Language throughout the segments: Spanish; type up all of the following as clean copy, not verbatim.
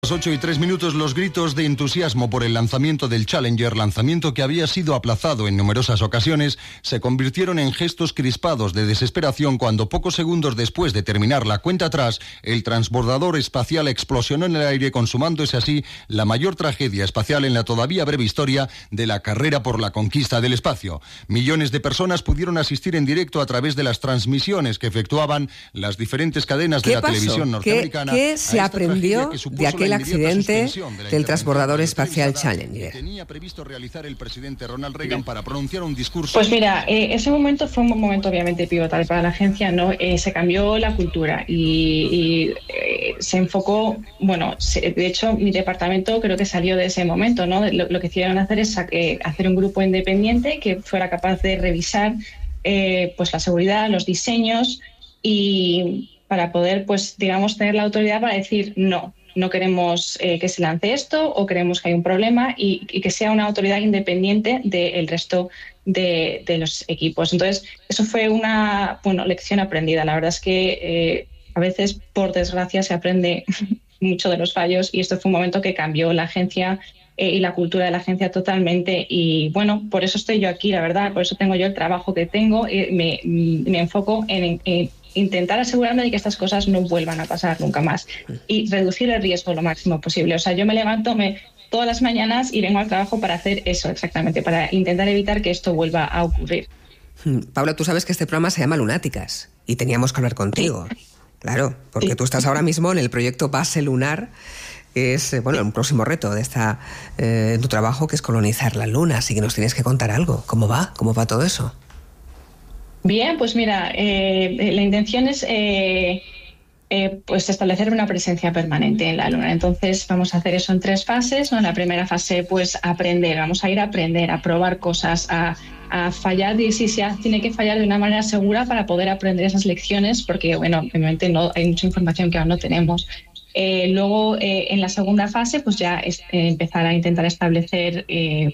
Las 8:03, los gritos de entusiasmo por el lanzamiento del Challenger, lanzamiento que había sido aplazado en numerosas ocasiones, se convirtieron en gestos crispados de desesperación cuando pocos segundos después de terminar la cuenta atrás, el transbordador espacial explosionó en el aire, consumándose así la mayor tragedia espacial en la todavía breve historia de la carrera por la conquista del espacio. Millones de personas pudieron asistir en directo a través de las transmisiones que efectuaban las diferentes cadenas de la televisión norteamericana. ¿Qué se aprendió de aquel accidente del transbordador espacial Challenger? Tenía previsto realizar el presidente Ronald Reagan para pronunciar un discurso. Pues mira, ese momento fue un momento obviamente pivotal para la agencia, ¿no? Se cambió la cultura y se enfocó, de hecho mi departamento creo que salió de ese momento, ¿no? Lo que quisieron hacer es hacer un grupo independiente que fuera capaz de revisar pues la seguridad, los diseños, y para poder, pues digamos, tener la autoridad para decir no queremos que se lance esto, o creemos que hay un problema, y que sea una autoridad independiente del resto de los equipos. Entonces, eso fue una lección aprendida. La verdad es que a veces, por desgracia, se aprende mucho de los fallos, y esto fue un momento que cambió la agencia y la cultura de la agencia totalmente. Y bueno, por eso estoy yo aquí, la verdad, por eso tengo yo el trabajo que tengo. Me enfoco en intentar asegurarme de que estas cosas no vuelvan a pasar nunca más y reducir el riesgo lo máximo posible. O sea, yo me levanto todas las mañanas y vengo al trabajo para hacer eso exactamente, para intentar evitar que esto vuelva a ocurrir. Paula, tú sabes que este programa se llama Lunáticas y teníamos que hablar contigo. Sí. Claro, porque tú estás ahora mismo en el proyecto Base Lunar, que es un próximo reto de tu trabajo, que es colonizar la Luna. Así que nos tienes que contar algo. ¿Cómo va todo eso? Bien, pues mira, la intención es pues establecer una presencia permanente en la Luna. Entonces vamos a hacer eso en 3 fases, ¿no? En la primera fase, pues aprender, vamos a ir a aprender, a probar cosas, a fallar, y si se tiene que fallar de una manera segura para poder aprender esas lecciones, porque obviamente no hay mucha información que aún no tenemos. Luego, en la segunda fase, pues ya empezar a intentar establecer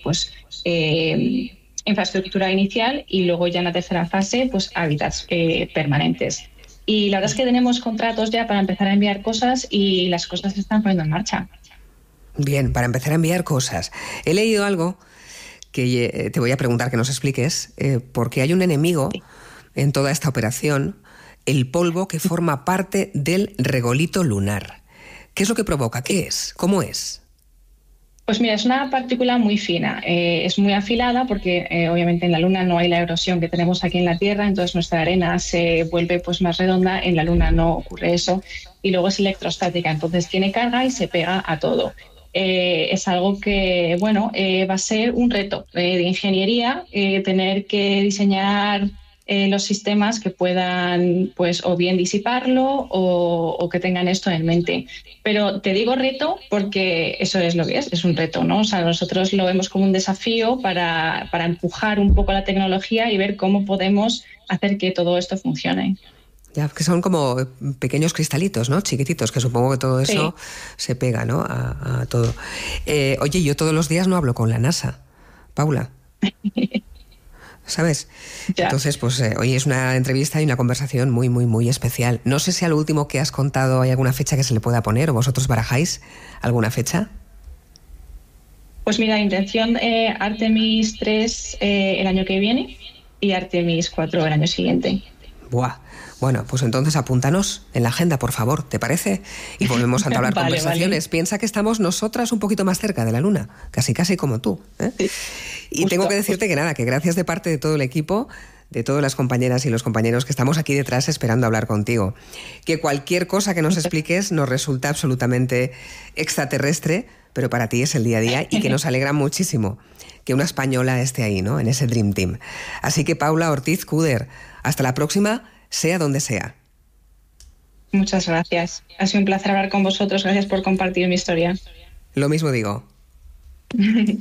infraestructura inicial, y luego ya en la tercera fase, pues hábitats permanentes. Y la verdad es que tenemos contratos ya para empezar a enviar cosas, y las cosas se están poniendo en marcha. Bien, para empezar a enviar cosas. He leído algo que te voy a preguntar que nos expliques, porque hay un enemigo en toda esta operación, el polvo que forma parte del regolito lunar. ¿Qué es lo que provoca? ¿Qué es? ¿Cómo es? Pues mira, es una partícula muy fina, es muy afilada porque obviamente en la Luna no hay la erosión que tenemos aquí en la Tierra, entonces nuestra arena se vuelve pues más redonda. En la Luna no ocurre eso, y luego es electrostática, entonces tiene carga y se pega a todo. Es algo que va a ser un reto de ingeniería, tener que diseñar los sistemas que puedan pues o bien disiparlo o que tengan esto en mente. Pero te digo reto porque eso es lo que es un reto, ¿no? O sea, nosotros lo vemos como un desafío para empujar un poco la tecnología y ver cómo podemos hacer que todo esto funcione. Ya, que son como pequeños cristalitos, ¿no? Chiquititos, que supongo que todo eso se pega, ¿no? A todo. Oye, yo todos los días no hablo con la NASA, Paula. ¿Sabes? Ya. Entonces, pues hoy es una entrevista y una conversación muy, muy, muy especial. No sé si a lo último que has contado hay alguna fecha que se le pueda poner, o vosotros barajáis alguna fecha. Pues mira, intención Artemis 3 el año que viene y Artemis 4 el año siguiente. Buah. Bueno, pues entonces apúntanos en la agenda, por favor, ¿te parece? Y volvemos a entablar conversaciones. Vale. Piensa que estamos nosotras un poquito más cerca de la Luna, casi como tú, ¿eh? Sí, y tengo que decirte que gracias de parte de todo el equipo, de todas las compañeras y los compañeros que estamos aquí detrás esperando hablar contigo. Que cualquier cosa que nos expliques nos resulta absolutamente extraterrestre, pero para ti es el día a día, y que nos alegra muchísimo que una española esté ahí, ¿no? En ese Dream Team. Así que Paula Ortiz Cuder, hasta la próxima, sea donde sea. Muchas gracias. Ha sido un placer hablar con vosotros. Gracias por compartir mi historia. Lo mismo digo.